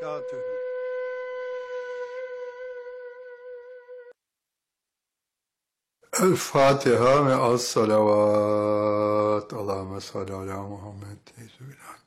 berekatühü. El Fatiha ve as salavat. Allahümme salli ala Muhammed.